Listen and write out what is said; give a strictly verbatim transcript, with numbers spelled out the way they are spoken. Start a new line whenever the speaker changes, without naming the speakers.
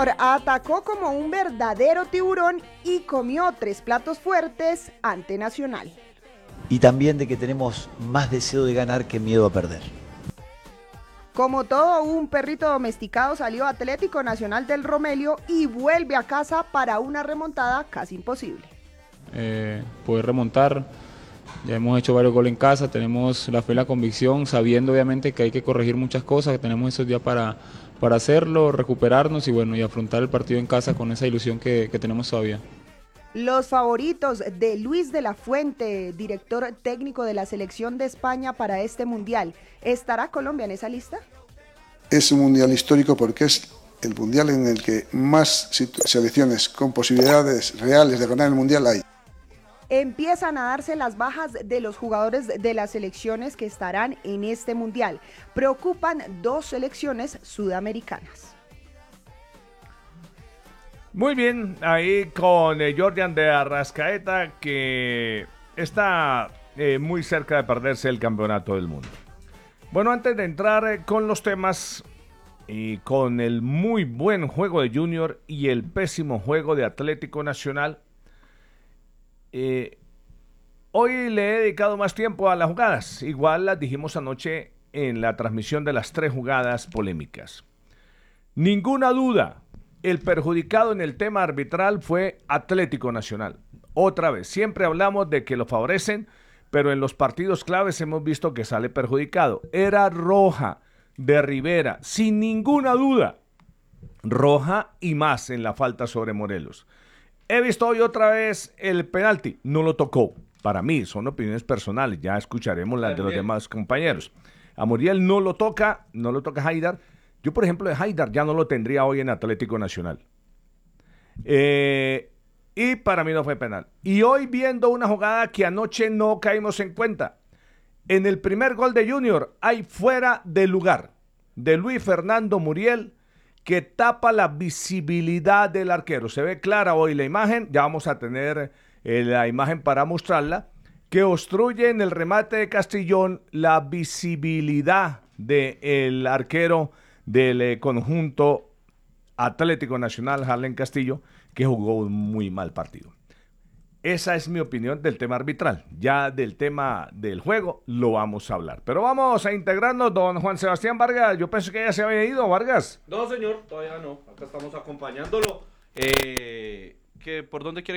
Junior atacó como un verdadero tiburón y comió tres platos fuertes ante Nacional.
Y también de que tenemos más deseo de ganar que miedo a perder.
Como todo un perrito domesticado, salió Atlético Nacional del Romelio y vuelve a casa para una remontada casi imposible.
Eh, poder remontar, ya hemos hecho varios goles en casa, tenemos la fe y la convicción, sabiendo obviamente que hay que corregir muchas cosas, que tenemos esos días para, para hacerlo, recuperarnos y bueno, y afrontar el partido en casa con esa ilusión que, que tenemos todavía.
Los favoritos de Luis de la Fuente, director técnico de la selección de España para este mundial, ¿estará Colombia en esa lista?
Es un mundial histórico porque es el mundial en el que más selecciones con posibilidades reales de ganar el mundial hay.
Empiezan a darse las bajas de los jugadores de las selecciones que estarán en este mundial. Preocupan dos selecciones sudamericanas.
Muy bien, ahí con eh, Jordan de Arrascaeta, que está eh, muy cerca de perderse el campeonato del mundo. Bueno, antes de entrar eh, con los temas y con el muy buen juego de Junior y el pésimo juego de Atlético Nacional, eh, hoy le he dedicado más tiempo a las jugadas. Igual las dijimos anoche en la transmisión de las tres jugadas polémicas. Ninguna duda. El perjudicado en el tema arbitral fue Atlético Nacional. Otra vez, siempre hablamos de que lo favorecen, pero en los partidos claves hemos visto que sale perjudicado. Era roja de Rivera, sin ninguna duda. Roja y más en la falta sobre Morelos. He visto hoy otra vez el penalti. No lo tocó. Para mí, son opiniones personales. Ya escucharemos las de los demás compañeros. A Muriel no lo toca, no lo toca Haidar. Yo, por ejemplo, de Haidar ya no lo tendría hoy en Atlético Nacional. Eh, y para mí no fue penal. Y hoy viendo una jugada que anoche no caímos en cuenta. En el primer gol de Junior hay fuera de lugar de Luis Fernando Muriel que tapa la visibilidad del arquero. Se ve clara hoy la imagen, ya vamos a tener eh, la imagen para mostrarla, que obstruye en el remate de Castrillón la visibilidad del arquero del eh, conjunto Atlético Nacional, Harlen Castillo, que jugó un muy mal partido. Esa es mi opinión del tema arbitral. Ya del tema del juego lo vamos a hablar. Pero vamos a integrarnos, don Juan Sebastián Vargas. Yo pensé que ya se había ido, Vargas.
No, señor, todavía no. Acá estamos acompañándolo. Eh, ¿que ¿Por dónde quiere